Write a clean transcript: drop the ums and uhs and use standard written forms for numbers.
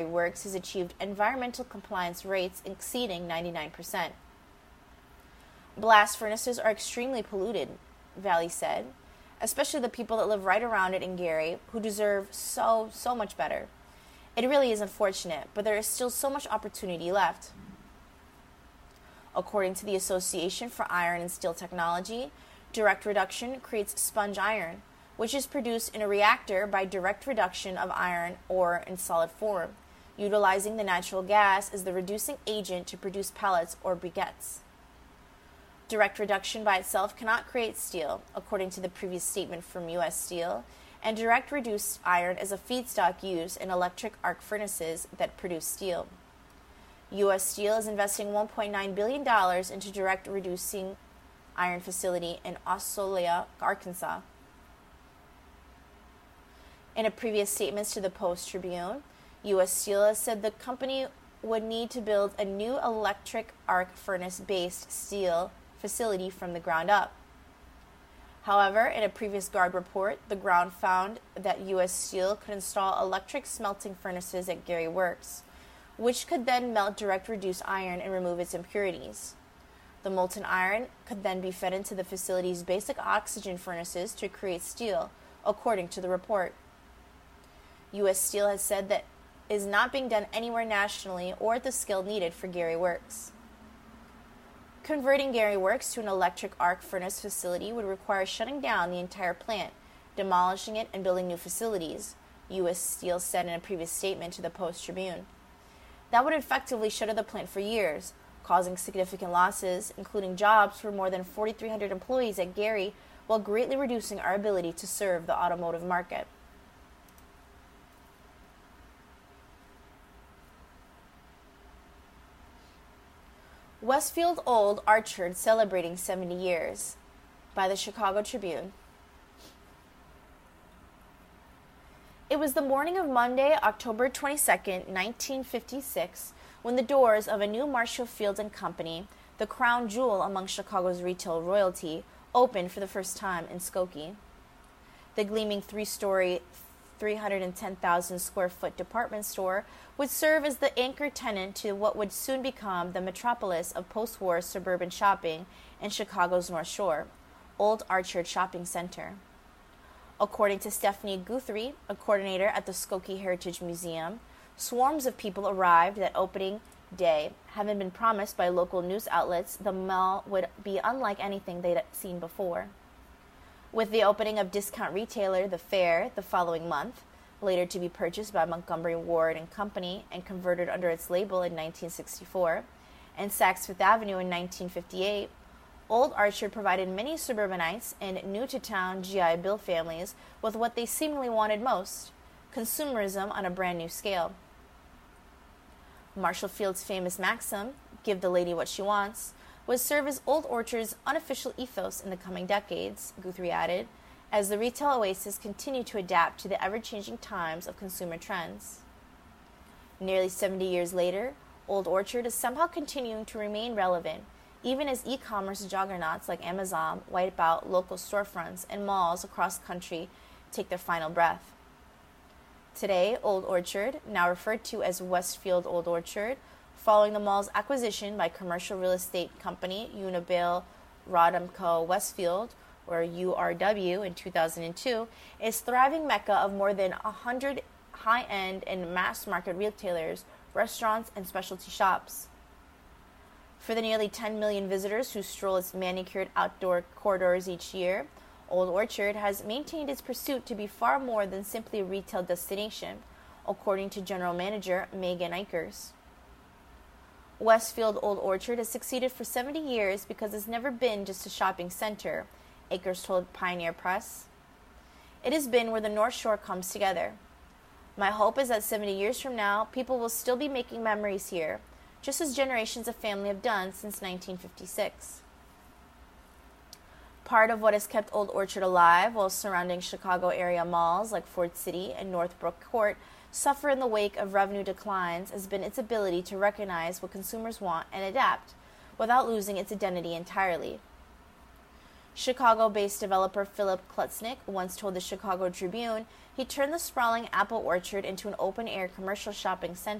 Works has achieved environmental compliance rates exceeding 99%. Blast furnaces are extremely polluted, Valley said, especially the people that live right around it in Gary, who deserve so much better. It really is unfortunate, but there is still so much opportunity left. According to the Association for Iron and Steel Technology, direct reduction creates sponge iron, which is produced in a reactor by direct reduction of iron ore in solid form, utilizing the natural gas as the reducing agent to produce pellets or briquettes. Direct reduction by itself cannot create steel, according to the previous statement from U.S. Steel, and direct reduced iron is a feedstock used in electric arc furnaces that produce steel. U.S. Steel is investing $1.9 billion into direct reducing iron facility in Osceola, Arkansas. In a previous statement to the Post-Tribune, U.S. Steel has said the company would need to build a new electric arc furnace-based steel facility from the ground up. However, in a previous Guard report, the ground found that U.S. Steel could install electric smelting furnaces at Gary Works, which could then melt direct reduced iron and remove its impurities. The molten iron could then be fed into the facility's basic oxygen furnaces to create steel, according to the report. U.S. Steel has said that is not being done anywhere nationally or at the scale needed for Gary Works. Converting Gary Works to an electric arc furnace facility would require shutting down the entire plant, demolishing it, and building new facilities, U.S. Steel said in a previous statement to the Post-Tribune. That would effectively shutter the plant for years, causing significant losses, including jobs for more than 4,300 employees at Gary, while greatly reducing our ability to serve the automotive market. Westfield Old Orchard celebrating 70 years, by the Chicago Tribune. It was the morning of Monday, October 22, 1956, when the doors of a new Marshall Field & Company, the crown jewel among Chicago's retail royalty, opened for the first time in Skokie. The gleaming three-story, 310,000 square foot department store would serve as the anchor tenant to what would soon become the metropolis of post-war suburban shopping in Chicago's North Shore, Old Orchard Shopping Center. According to Stephanie Guthrie, a coordinator at the Skokie Heritage Museum, swarms of people arrived at opening day. Having been promised by local news outlets, the mall would be unlike anything they'd seen before. With the opening of discount retailer The Fair the following month, later to be purchased by Montgomery Ward and Company and converted under its label in 1964, and Saks Fifth Avenue in 1958, Old Orchard provided many suburbanites and new-to-town GI Bill families with what they seemingly wanted most, consumerism on a brand new scale. Marshall Field's famous maxim, "Give the lady what she wants," would serve as Old Orchard's unofficial ethos in the coming decades, Guthrie added, as the retail oasis continued to adapt to the ever-changing times of consumer trends. Nearly 70 years later, Old Orchard is somehow continuing to remain relevant, even as e-commerce juggernauts like Amazon wipe out local storefronts and malls across the country take their final breath. Today, Old Orchard, now referred to as Westfield Old Orchard, following the mall's acquisition by commercial real estate company Unibail Rodamco Westfield, or URW, in 2002, is thriving mecca of more than 100 high-end and mass-market retailers, restaurants, and specialty shops. For the nearly 10 million visitors who stroll its manicured outdoor corridors each year, Old Orchard has maintained its pursuit to be far more than simply a retail destination, according to General Manager Megan Akers. Westfield Old Orchard has succeeded for 70 years because it's never been just a shopping center, Akers told Pioneer Press. It has been where the North Shore comes together. My hope is that 70 years from now, people will still be making memories here, just as generations of family have done since 1956. Part of what has kept Old Orchard alive while surrounding Chicago area malls like Ford City and Northbrook Court suffer in the wake of revenue declines has been its ability to recognize what consumers want and adapt without losing its identity entirely. Chicago-based developer Philip Klutznick once told the Chicago Tribune he turned the sprawling apple orchard into an open-air commercial shopping center